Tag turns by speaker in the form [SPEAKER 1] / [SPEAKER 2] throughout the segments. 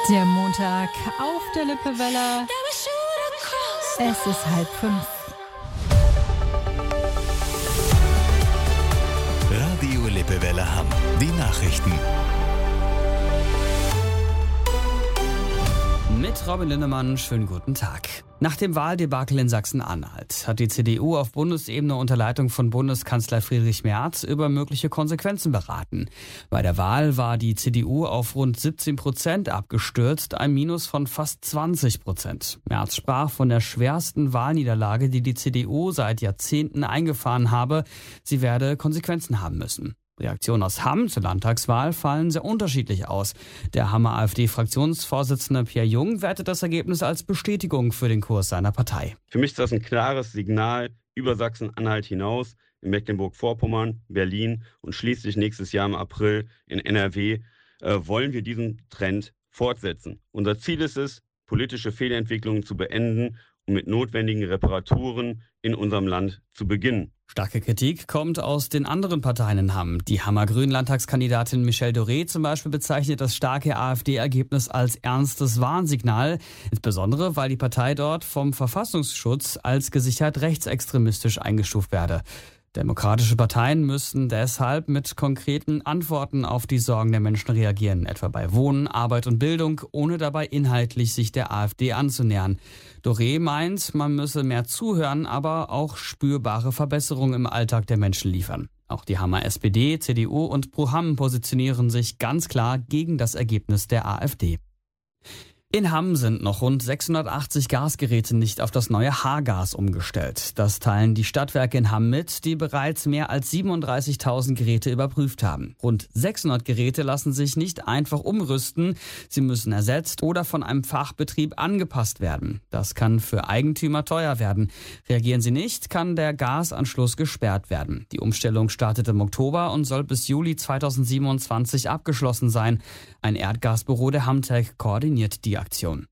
[SPEAKER 1] Der Montag auf der Lippewelle. Es ist 4:30.
[SPEAKER 2] Radio Lippewelle Hamm. Die Nachrichten.
[SPEAKER 3] Mit Robin Lindemann, schönen guten Tag. Nach dem Wahldebakel in Sachsen-Anhalt hat die CDU auf Bundesebene unter Leitung von Bundeskanzler Friedrich Merz über mögliche Konsequenzen beraten. Bei der Wahl war die CDU auf rund 17% abgestürzt, ein Minus von fast 20%. Merz sprach von der schwersten Wahlniederlage, die die CDU seit Jahrzehnten eingefahren habe. Sie werde Konsequenzen haben müssen. Reaktionen aus Hamm zur Landtagswahl fallen sehr unterschiedlich aus. Der Hammer AfD-Fraktionsvorsitzende Pierre Jung wertet das Ergebnis als Bestätigung für den Kurs seiner Partei.
[SPEAKER 4] Für mich ist das ein klares Signal über Sachsen-Anhalt hinaus. In Mecklenburg-Vorpommern, Berlin und schließlich nächstes Jahr im April in NRW wollen wir diesen Trend fortsetzen. Unser Ziel ist es, politische Fehlentwicklungen zu beenden und mit notwendigen Reparaturen in unserem Land zu beginnen.
[SPEAKER 3] Starke Kritik kommt aus den anderen Parteien in Hamm. Die Hammer Grün-Landtagskandidatin Michelle Doré zum Beispiel bezeichnet das starke AfD-Ergebnis als ernstes Warnsignal. Insbesondere, weil die Partei dort vom Verfassungsschutz als gesichert rechtsextremistisch eingestuft werde. Demokratische Parteien müssten deshalb mit konkreten Antworten auf die Sorgen der Menschen reagieren, etwa bei Wohnen, Arbeit und Bildung, ohne dabei inhaltlich sich der AfD anzunähern. Doré meint, man müsse mehr zuhören, aber auch spürbare Verbesserungen im Alltag der Menschen liefern. Auch die Hammer SPD, CDU und Pro Hamm positionieren sich ganz klar gegen das Ergebnis der AfD. In Hamm sind noch rund 680 Gasgeräte nicht auf das neue H-Gas umgestellt. Das teilen die Stadtwerke in Hamm mit, die bereits mehr als 37.000 Geräte überprüft haben. Rund 600 Geräte lassen sich nicht einfach umrüsten. Sie müssen ersetzt oder von einem Fachbetrieb angepasst werden. Das kann für Eigentümer teuer werden. Reagieren sie nicht, kann der Gasanschluss gesperrt werden. Die Umstellung startet im Oktober und soll bis Juli 2027 abgeschlossen sein. Ein Erdgasbüro der Hamtech koordiniert die Aktion.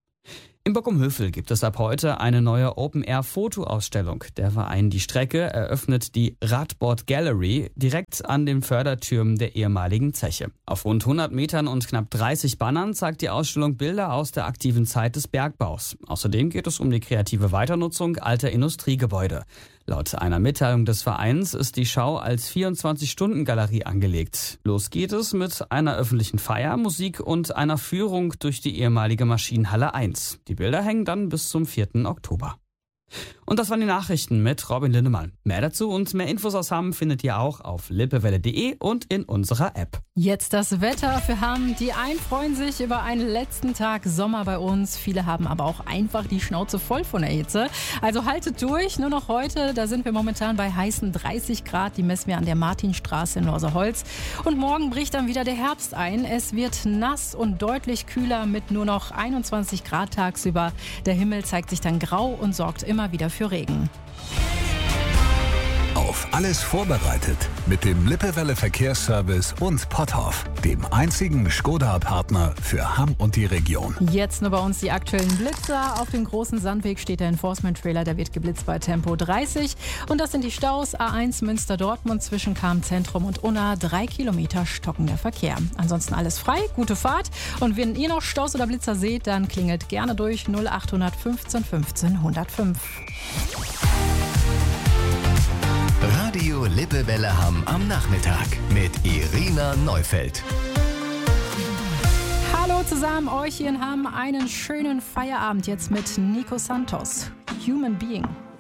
[SPEAKER 3] In Bockum-Hövel gibt es ab heute eine neue Open-Air-Fotoausstellung. Der Verein Die Strecke eröffnet die Radboard Gallery direkt an den Fördertürmen der ehemaligen Zeche. Auf rund 100 Metern und knapp 30 Bannern zeigt die Ausstellung Bilder aus der aktiven Zeit des Bergbaus. Außerdem geht es um die kreative Weiternutzung alter Industriegebäude. Laut einer Mitteilung des Vereins ist die Schau als 24-Stunden-Galerie angelegt. Los geht es mit einer öffentlichen Feier, Musik und einer Führung durch die ehemalige Maschinenhalle 1. Die Bilder hängen dann bis zum 4. Oktober. Und das waren die Nachrichten mit Robin Lindemann. Mehr dazu und mehr Infos aus Hamm findet ihr auch auf lippewelle.de und in unserer App.
[SPEAKER 1] Jetzt das Wetter für Hamm. Die einen freuen sich über einen letzten Tag Sommer bei uns. Viele haben aber auch einfach die Schnauze voll von der Hitze. Also haltet durch. Nur noch heute, da sind wir momentan bei heißen 30 Grad. Die messen wir an der Martinstraße in Lorserholz. Und morgen bricht dann wieder der Herbst ein. Es wird nass und deutlich kühler mit nur noch 21 Grad tagsüber. Der Himmel zeigt sich dann grau und sorgt immer wieder für Regen.
[SPEAKER 2] Auf alles vorbereitet mit dem Lippewelle Verkehrsservice und Potthoff, dem einzigen Skoda-Partner für Hamm und die Region.
[SPEAKER 1] Jetzt nur bei uns die aktuellen Blitzer. Auf dem großen Sandweg steht der Enforcement-Trailer, der wird geblitzt bei Tempo 30. Und das sind die Staus A1 Münster-Dortmund zwischen Cham-Zentrum und Unna. 3 Kilometer stockender Verkehr. Ansonsten alles frei, gute Fahrt. Und wenn ihr noch Staus oder Blitzer seht, dann klingelt gerne durch 0800 15 15 105.
[SPEAKER 2] Radio Lippewelle Hamm am Nachmittag mit Irina Neufeld.
[SPEAKER 1] Hallo zusammen, euch hier in Hamm. Einen schönen Feierabend jetzt mit Nico Santos. Human Being.